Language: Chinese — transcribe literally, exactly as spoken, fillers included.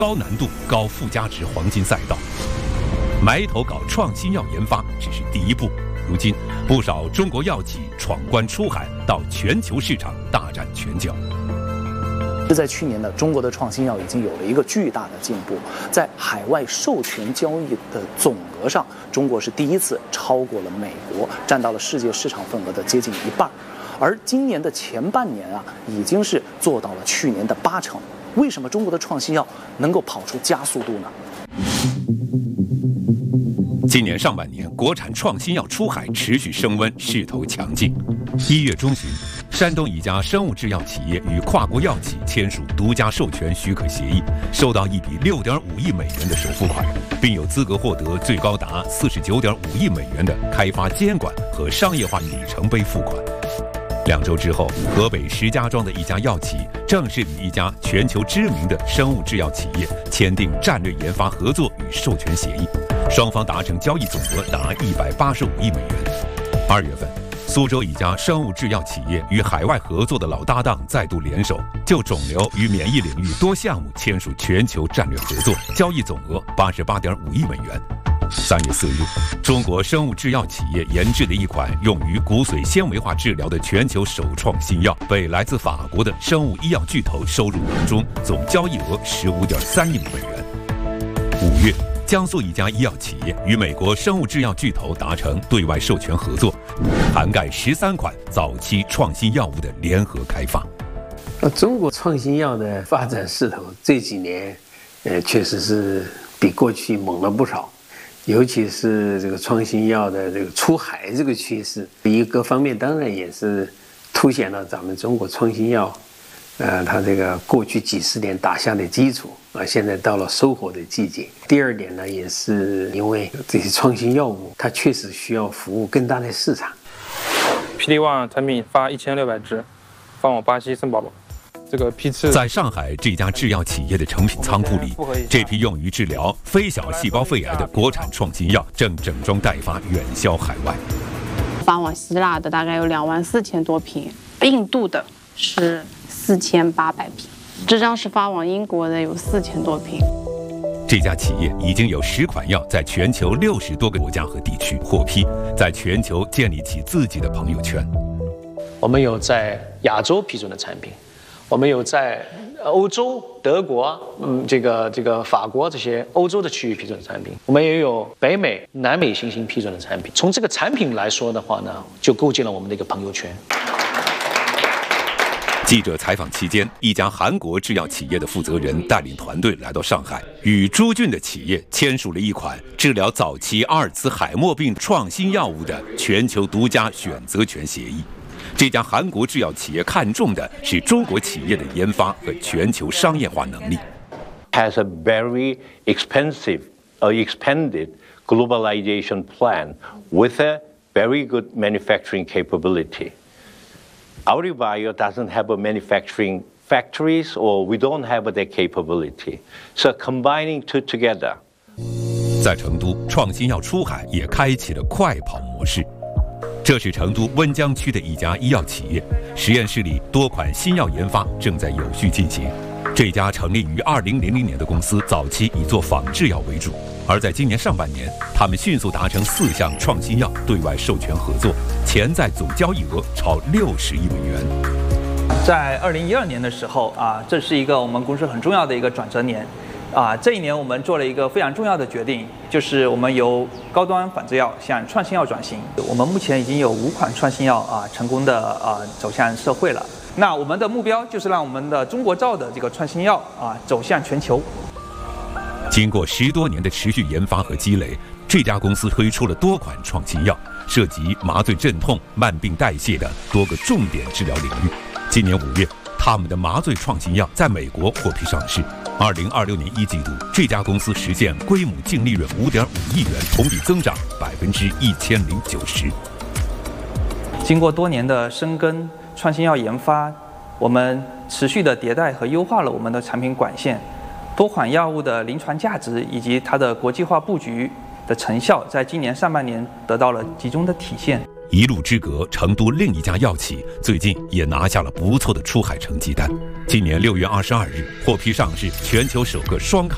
高难度、高附加值黄金赛道。埋头搞创新药研发只是第一步，如今不少中国药企闯关出海，到全球市场大展拳脚。 在去年呢，中国的创新药已经有了一个巨大的进步，在海外授权交易的总额上，中国是第一次超过了美国，占到了世界市场份额的接近一半。而今年的前半年啊，已经是做到了去年的八成。为什么中国的创新药能够跑出加速度呢？ 今年上半年，国产创新药出海持续升温，势头强劲。一月中旬，山东一家生物制药企业与跨国药企签署独家授权许可协议，收到一笔六点五亿美元的首付款，并有资格获得最高达四十九点五亿美元的开发监管和商业化里程碑付款。两周之后，河北石家庄的一家药企正式与一家全球知名的生物制药企业签订战略研发合作与授权协议，双方达成交易总额达一百八十五亿美元。二月份，苏州一家生物制药企业与海外合作的老搭档再度联手，就肿瘤与免疫领域多项目签署全球战略合作，交易总额八十八点五亿美元。三月四日，中国生物制药企业研制的一款用于骨髓纤维化治疗的全球首创新药，被来自法国的生物医药巨头收入囊中，总交易额十五点三亿美元。五月，江苏一家医药企业与美国生物制药巨头达成对外授权合作，涵盖十三款早期创新药物的联合开发。 中国创新药的发展势头这几年，呃，确实是比过去猛了不少。尤其是这个创新药的这个出海这个趋势，一个方面当然也是凸显了咱们中国创新药，呃，它这个过去几十年打下的基础啊，现在到了收获的季节。第二点呢，也是因为这些创新药物，它确实需要服务更大的市场。 P D 一 产品发一千六百支，发往巴西生宝宝。这个批次在上海这家制药企业的成品仓库里，这批用于治疗非小细胞肺癌的国产创新药正整装待发，远销海外。 发往希腊的大概有两万四千多瓶，印度的是四千八百瓶，这张是发往英国的有四千多瓶。 这家企业已经有十款药在全球六十多个国家和地区获批，在全球建立起自己的朋友圈。 我们有在亚洲批准的产品。我们有在欧洲、德国、嗯，这个这个法国这些欧洲的区域批准的产品，我们也有北美、南美新兴批准的产品。从这个产品来说的话呢，就构建了我们的一个朋友圈。 记者采访期间，一家韩国制药企业的负责人带领团队来到上海，与朱俊的企业签署了一款治疗早期阿尔茨海默病创新药物的全球独家选择权协议。这家韩国制药企业看重的是中国企业的研发和全球商业化能力。 Has a very expensive, uh, expanded globalization plan with a very good manufacturing capability. Auribio doesn't have a manufacturing factories, or we don't have that capability. So combining two together. 在成都，创新药出海也开启了快跑模式。这是成都温江区的一家医药企业，实验室里多款新药研发正在有序进行。这家成立于二零零零年的公司，早期以做仿制药为主，而在今年上半年，他们迅速达成四项创新药对外授权合作，潜在总交易额超六十亿美元。 在二零一二年的时候啊，这是一个我们公司很重要的一个转折年。啊，这一年我们做了一个非常重要的决定，就是我们由高端仿制药向创新药转型。我们目前已经有五款创新药啊成功的啊走向社会了。那我们的目标就是让我们的中国造的这个创新药啊走向全球。 经过十多年的持续研发和积累，这家公司推出了多款创新药，涉及麻醉镇痛、慢病代谢的多个重点治疗领域。今年五月，他们的麻醉创新药在美国获批上市。二零二六年一季度，这家公司实现规模净利润五点五亿元，同比增长百分之一千零九十。 经过多年的深耕创新药研发，我们持续的迭代和优化了我们的产品管线，多款药物的临床价值以及它的国际化布局的成效，在今年上半年得到了集中的体现。 一路之隔，成都另一家药企最近也拿下了不错的出海成绩单。今年六月二十二日，获批上市全球首个双抗